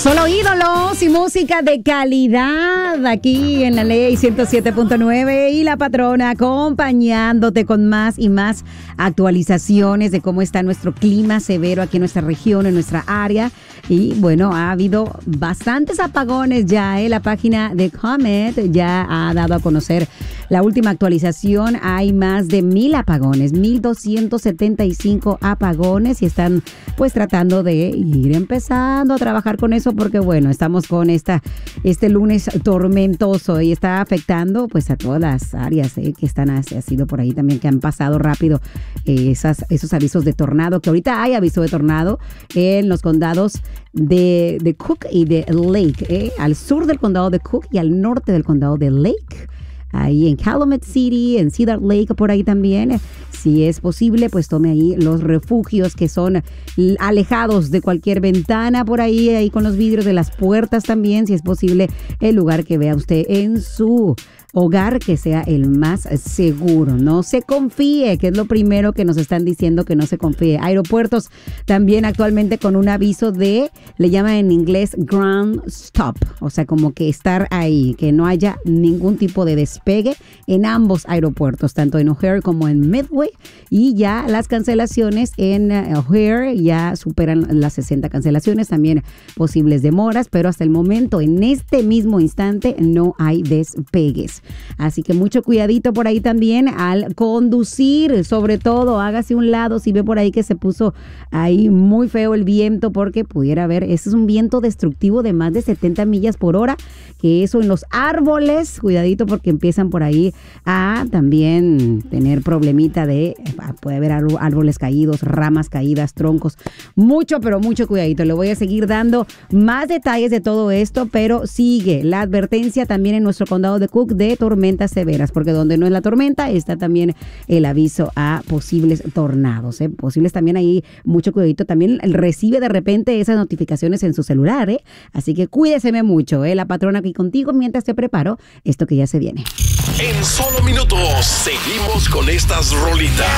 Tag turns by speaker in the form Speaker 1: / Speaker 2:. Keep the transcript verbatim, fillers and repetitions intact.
Speaker 1: Solo ídolos y música de calidad aquí en la Ley ciento siete punto nueve y La Patrona, acompañándote con más y más actualizaciones de cómo está nuestro clima severo aquí en nuestra región, en nuestra área. Y bueno, ha habido bastantes apagones ya, ¿eh? La página de Comet ya ha dado a conocer la última actualización. Hay más de mil apagones, mil doscientos setenta y cinco apagones, y están pues tratando de ir empezando a trabajar con eso porque bueno, estamos con esta este lunes tormentoso y está afectando pues a todas las áreas ¿eh? que están ha sido por ahí también, que han pasado rápido eh, esas, esos avisos de tornado, que ahorita hay aviso de tornado en los condados de, de Cook y de Lake, ¿eh? al sur del condado de Cook y al norte del condado de Lake. Ahí en Calumet City, en Cedar Lake, por ahí también. Si es posible, pues tome ahí los refugios que son alejados de cualquier ventana por ahí, ahí con los vidrios de las puertas también. Si es posible, el lugar que vea usted en su hogar que sea el más seguro. No se confíe, que es lo primero que nos están diciendo, que no se confíe. Aeropuertos también actualmente con un aviso de, le llaman en inglés ground stop, o sea, como que estar ahí, que no haya ningún tipo de despegue en ambos aeropuertos, tanto en O'Hare como en Midway, y ya las cancelaciones en O'Hare ya superan las sesenta cancelaciones, también posibles demoras, pero hasta el momento, en este mismo instante, no hay despegues. Así que mucho cuidadito por ahí también al conducir, sobre todo hágase un lado si ve por ahí que se puso ahí muy feo el viento, porque pudiera haber, ese es un viento destructivo de más de setenta millas por hora, que eso en los árboles, cuidadito porque empiezan por ahí a también tener problemita de, puede haber árboles caídos, ramas caídas, troncos, mucho pero mucho cuidadito. Le voy a seguir dando más detalles de todo esto, pero sigue la advertencia también en nuestro condado de Cook de tormentas severas, porque donde no es la tormenta está también el aviso a posibles tornados, ¿eh? Posibles también ahí, mucho cuidadito, también recibe de repente esas notificaciones en su celular, ¿eh? Así que cuídeseme mucho, ¿eh? La Patrona aquí contigo mientras te preparo esto que ya se viene.
Speaker 2: En solo minutos seguimos con estas rolitas.